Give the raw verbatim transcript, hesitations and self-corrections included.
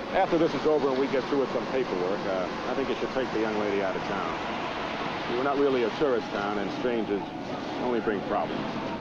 After this is over and we get through with some paperwork, uh, I think you should take the young lady out of town. We're not really a tourist town, and strangers only bring problems.